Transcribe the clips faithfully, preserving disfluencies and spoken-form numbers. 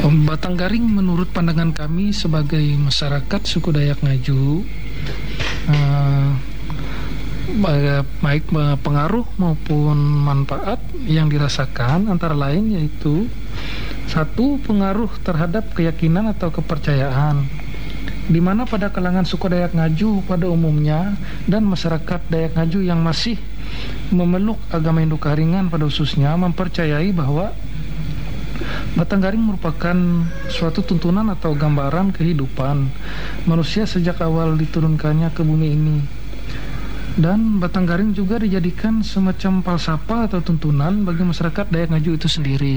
Batanggaring menurut pandangan kami sebagai masyarakat suku Dayak Ngaju, uh, baik pengaruh maupun manfaat yang dirasakan antara lain yaitu satu, pengaruh terhadap keyakinan atau kepercayaan, di mana pada kalangan suku Dayak Ngaju pada umumnya dan masyarakat Dayak Ngaju yang masih memeluk agama Hindu Karingan pada khususnya mempercayai bahwa Batanggaring merupakan suatu tuntunan atau gambaran kehidupan manusia sejak awal diturunkannya ke bumi ini. Dan Batanggaring juga dijadikan semacam falsafah atau tuntunan bagi masyarakat Dayak Ngaju itu sendiri.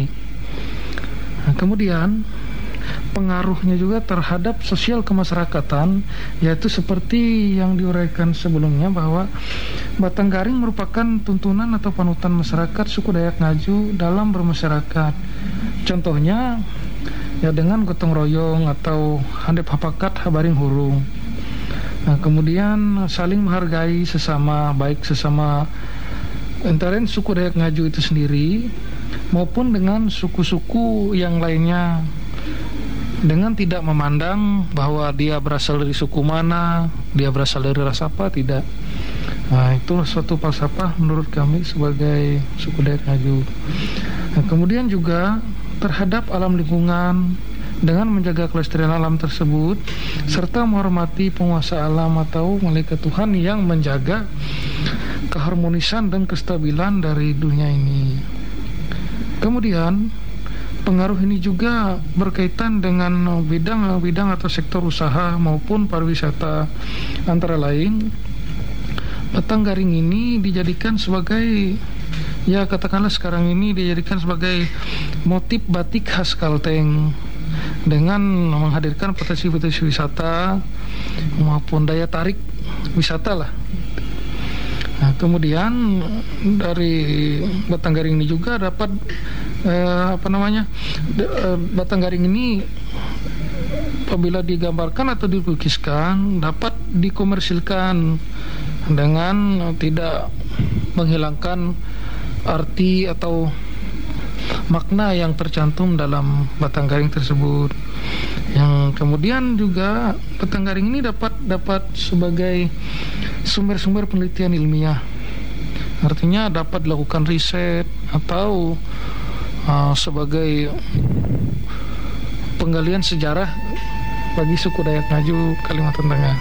Nah, kemudian pengaruhnya juga terhadap sosial kemasyarakatan, yaitu seperti yang diuraikan sebelumnya bahwa Batanggaring merupakan tuntunan atau panutan masyarakat suku Dayak Ngaju dalam bermasyarakat. Contohnya ya dengan gotong royong atau handep hapakat habaring hurung. Nah, kemudian saling menghargai sesama, baik sesama antara suku Dayak Ngaju itu sendiri maupun dengan suku-suku yang lainnya, dengan tidak memandang bahwa dia berasal dari suku mana, dia berasal dari ras apa, tidak. Nah, itu suatu falsafah menurut kami sebagai suku Dayak Ngaju. Nah, kemudian juga terhadap alam lingkungan dengan menjaga kelestarian alam tersebut serta menghormati penguasa alam atau malaikat Tuhan yang menjaga keharmonisan dan kestabilan dari dunia ini. Kemudian pengaruh ini juga berkaitan dengan bidang-bidang atau sektor usaha maupun pariwisata. Antara lain, Batanggaring ini dijadikan sebagai, ya katakanlah sekarang ini dijadikan sebagai motif batik khas Kalteng dengan menghadirkan potensi-potensi wisata maupun daya tarik wisata lah. Nah, kemudian dari Batanggaring ini juga dapat eh, apa namanya eh, Batanggaring ini apabila digambarkan atau dilukiskan dapat dikomersilkan dengan tidak menghilangkan arti atau makna yang tercantum dalam Batanggaring tersebut. Yang kemudian juga Batanggaring ini dapat dapat sebagai sumber-sumber penelitian ilmiah. Artinya dapat dilakukan riset atau uh, sebagai penggalian sejarah bagi suku Dayak Ngaju Kalimantan Tengah.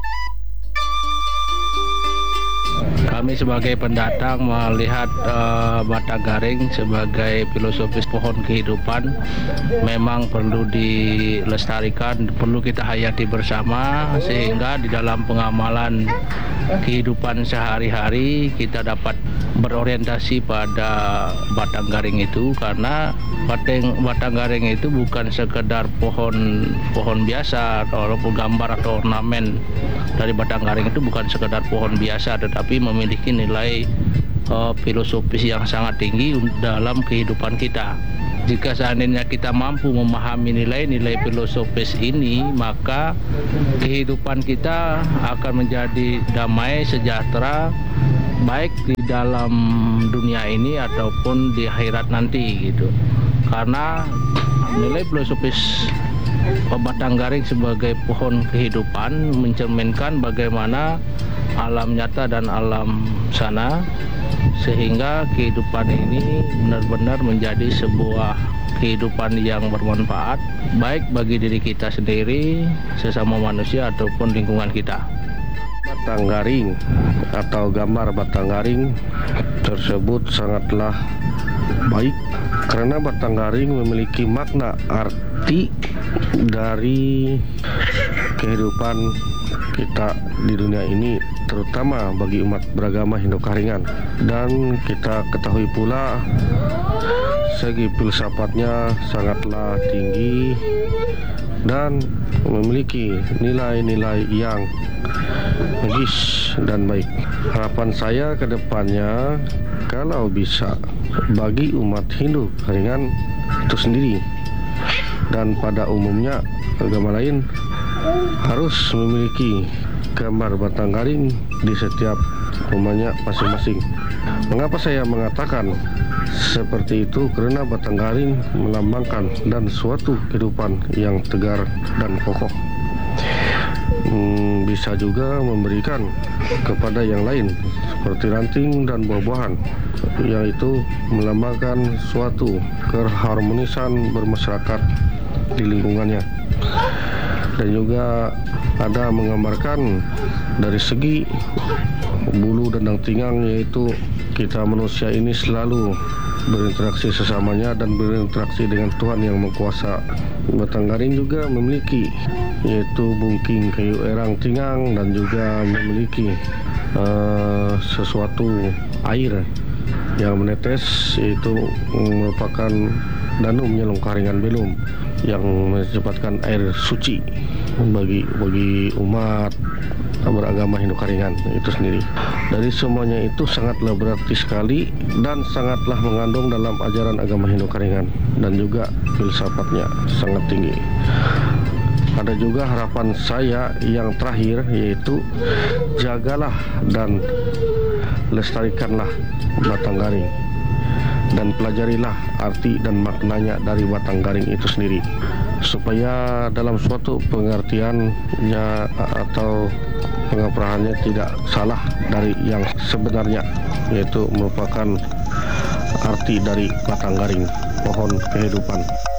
Kami sebagai pendatang melihat uh, Batanggaring sebagai filosofis pohon kehidupan memang perlu dilestarikan, perlu kita hayati bersama sehingga di dalam pengamalan kehidupan sehari-hari kita dapat berorientasi pada Batanggaring itu, karena batang Batanggaring itu bukan sekedar pohon pohon biasa atau gambar atau ornamen dari Batanggaring itu bukan sekedar pohon biasa, tetapi memiliki nilai uh, filosofis yang sangat tinggi dalam kehidupan kita. Jika seandainya kita mampu memahami nilai-nilai filosofis ini, maka kehidupan kita akan menjadi damai, sejahtera, baik di dalam dunia ini ataupun di akhirat nanti gitu. Karena nilai filosofis Batanggaring sebagai pohon kehidupan mencerminkan bagaimana alam nyata dan alam sana, sehingga kehidupan ini benar-benar menjadi sebuah kehidupan yang bermanfaat baik bagi diri kita sendiri, sesama manusia ataupun lingkungan kita. Batanggaring atau gambar Batanggaring tersebut sangatlah baik karena Batanggaring memiliki makna arti dari kehidupan kita di dunia ini, terutama bagi umat beragama Hindu Karingan. Dan kita ketahui pula segi filsafatnya sangatlah tinggi dan memiliki nilai-nilai yang magis dan baik. Harapan saya ke depannya kalau bisa bagi umat Hindu Karingan itu sendiri dan pada umumnya agama lain harus memiliki gambar Batanggaring di setiap rumahnya masing-masing. Mengapa saya mengatakan seperti itu karena batang garing melambangkan dan suatu kehidupan yang tegar dan kokoh. Hmm, bisa juga memberikan kepada yang lain seperti ranting dan buah-buahan, yaitu melambangkan suatu keharmonisan bermasyarakat di lingkungannya. Dan juga ada menggambarkan dari segi bulu dan tinggang, yaitu kita manusia ini selalu berinteraksi sesamanya dan berinteraksi dengan Tuhan yang mengkuasa. Batang garing juga memiliki yaitu bungking kayu erang tinggang dan juga memiliki uh, sesuatu air yang menetes, yaitu merupakan danum nyelong karingan belum yang menyebabkan air suci bagi bagi umat beragama Hindu Karingan itu sendiri. Dari semuanya itu sangatlah berarti sekali dan sangatlah mengandung dalam ajaran agama Hindu Karingan, dan juga filsafatnya sangat tinggi. Ada juga harapan saya yang terakhir, yaitu jagalah dan lestarikanlah batang garing dan pelajarilah arti dan maknanya dari batang garing itu sendiri, supaya dalam suatu pengertiannya atau pengaprahannya tidak salah dari yang sebenarnya, yaitu merupakan arti dari batang garing, pohon kehidupan.